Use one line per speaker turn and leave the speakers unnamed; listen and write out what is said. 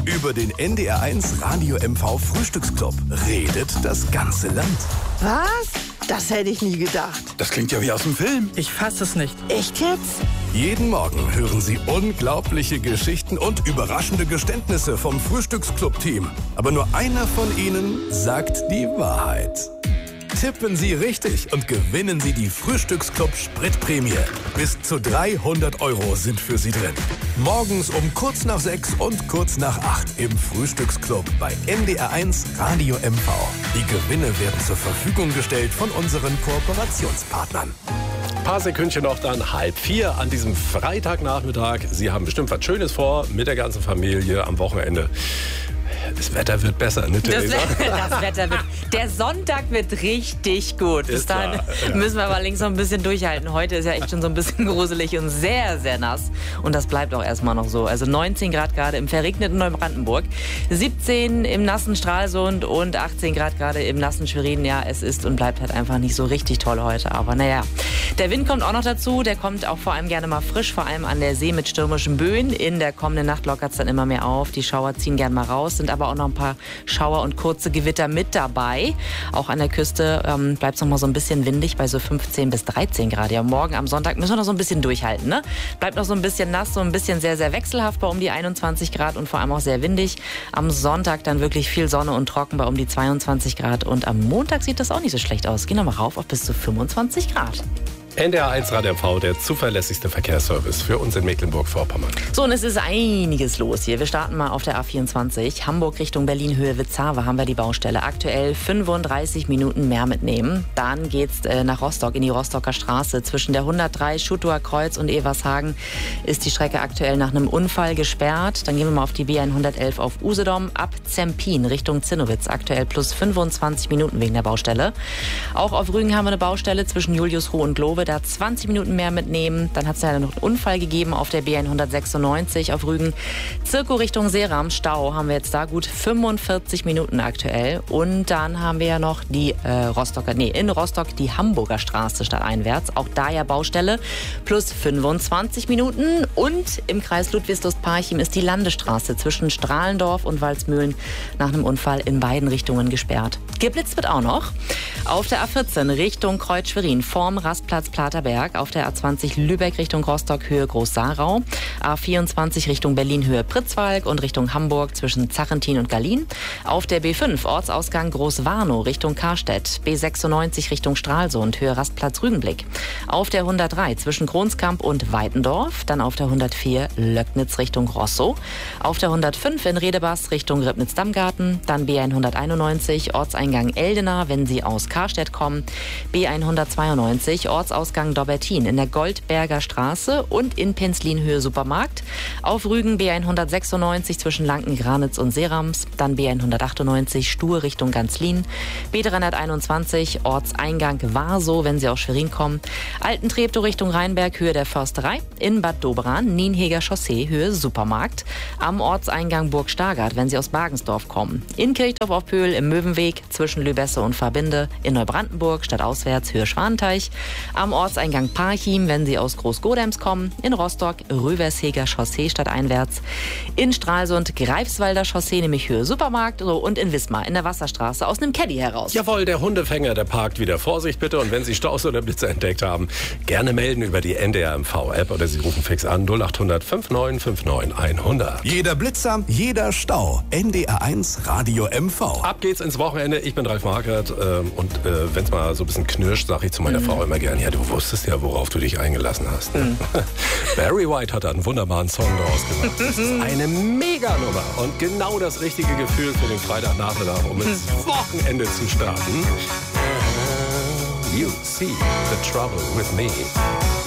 Über den NDR1 Radio MV Frühstücksclub redet das ganze Land.
Was? Das hätte ich nie gedacht.
Das klingt ja wie aus dem Film.
Ich fasse es nicht.
Echt jetzt?
Jeden Morgen hören Sie unglaubliche Geschichten und überraschende Geständnisse vom Frühstücksclub-Team. Aber nur einer von ihnen sagt die Wahrheit. Tippen Sie richtig und gewinnen Sie die Frühstücksclub-Spritprämie. Bis zu 300 € sind für Sie drin. Morgens um kurz nach 6 und kurz nach 8 im Frühstücksclub bei NDR1 Radio MV. Die Gewinne werden zur Verfügung gestellt von unseren Kooperationspartnern.
Ein paar Sekündchen noch, dann 3:30 an diesem Freitagnachmittag. Sie haben bestimmt was Schönes vor mit der ganzen Familie am Wochenende. Das Wetter wird besser, ne, Theresa?
Das Wetter wird... Der Sonntag wird richtig gut. Bis dahin müssen wir aber links noch ein bisschen durchhalten. Heute ist ja echt schon so ein bisschen gruselig und sehr, sehr nass. Und das bleibt auch erstmal noch so. Also 19 Grad gerade im verregneten Neubrandenburg, 17 im nassen Stralsund und 18 Grad gerade im nassen Schwerin. Ja, es ist und bleibt halt einfach nicht so richtig toll heute. Aber naja, der Wind kommt auch noch dazu. Der kommt auch vor allem gerne mal frisch, vor allem an der See mit stürmischen Böen. In der kommenden Nacht lockert es dann immer mehr auf. Die Schauer ziehen gerne mal raus, sind aber auch noch ein paar Schauer und kurze Gewitter mit dabei. Auch an der Küste bleibt es noch mal so ein bisschen windig bei so 15 bis 13 Grad. Ja, morgen am Sonntag müssen wir noch so ein bisschen durchhalten, ne? Bleibt noch so ein bisschen nass, so ein bisschen sehr, sehr wechselhaft bei um die 21 Grad und vor allem auch sehr windig. Am Sonntag dann wirklich viel Sonne und trocken bei um die 22 Grad. Und am Montag sieht das auch nicht so schlecht aus. Gehen wir mal rauf auf bis zu 25 Grad.
NDR1 Radio MV, der zuverlässigste Verkehrsservice für uns in Mecklenburg-Vorpommern.
So, und es ist einiges los hier. Wir starten mal auf der A24. Hamburg Richtung Berlin, Höhe Witzhawe haben wir die Baustelle. Aktuell 35 Minuten mehr mitnehmen. Dann geht's nach Rostock, in die Rostocker Straße. Zwischen der 103 Schuttower Kreuz und Evershagen ist die Strecke aktuell nach einem Unfall gesperrt. Dann gehen wir mal auf die B111 auf Usedom. Ab Zempin Richtung Zinnowitz. Aktuell plus 25 Minuten wegen der Baustelle. Auch auf Rügen haben wir eine Baustelle zwischen Juliusruh und Globe. Da 20 Minuten mehr mitnehmen. Dann hat es ja noch einen Unfall gegeben auf der B196 auf Rügen. Zirko Richtung Seeram, Stau haben wir jetzt da gut 45 Minuten aktuell. Und dann haben wir ja noch die in Rostock die Hamburger Straße stadteinwärts. Auch da ja Baustelle plus 25 Minuten. Und im Kreis Ludwigslust-Parchim ist die Landesstraße zwischen Strahlendorf und Walsmühlen nach einem Unfall in beiden Richtungen gesperrt. Geblitzt wird auch noch. Auf der A14 Richtung Kreuz-Schwerin vorm Rastplatz Platerberg, auf der A20 Lübeck Richtung Rostock Höhe Groß-Sarau, A24 Richtung Berlin Höhe Pritzwalk und Richtung Hamburg zwischen Zachentin und Gallien, auf der B5 Ortsausgang Groß-Warnow Richtung Karstedt, B96 Richtung Stralsund Höhe Rastplatz Rügenblick, auf der 103 zwischen Kronskamp und Weitendorf, dann auf der 104 Löcknitz Richtung Rosso, auf der 105 in Redebas Richtung Ribnitz-Dammgarten, dann B191 Ortseingang Eldena, wenn Sie aus Karstedt kommen, B192 Ortsausgang Dobbertin in der Goldberger Straße und in Penzlin Höhe Supermarkt. Auf Rügen B196 zwischen Lanken-Granitz und Serams. Dann B198 Stur Richtung Ganzlin. B321 Ortseingang Warsow, wenn Sie aus Schwerin kommen. Altentreptow Richtung Rheinberg Höhe der Försterei. In Bad Doberan Nienheger Chaussee Höhe Supermarkt. Am Ortseingang Burg Stargard, wenn Sie aus Bagensdorf kommen. In Kirchdorf auf Pöhl im Möwenweg zwischen Lübesse und Verbinde. In Neubrandenburg stadtauswärts Höhe Schwanteich. Am Ortseingang Parchim, wenn Sie aus Großgodems kommen. In Rostock Röversheger Chaussee stadteinwärts. In Stralsund Greifswalder Chaussee, nämlich Höhe Supermarkt. Und in Wismar in der Wasserstraße aus einem Caddy heraus.
Jawohl, der Hundefänger, der parkt wieder. Vorsicht bitte. Und wenn Sie Staus oder Blitze entdeckt haben, gerne melden über die NDR MV-App oder Sie rufen fix an 0800 5959 100.
Jeder Blitzer, jeder Stau. NDR1 Radio MV.
Ab geht's ins Wochenende. Ich bin Ralf Markert. Und wenn es mal so ein bisschen knirscht, sage ich zu meiner Frau immer gern, ja, du wusstest ja, worauf du dich eingelassen hast. Ne? Barry White hat da einen wunderbaren Song daraus gemacht. Das ist eine Mega-Nummer und genau das richtige Gefühl für den Freitagnachmittag, um ins Wochenende zu starten. You see the trouble with me.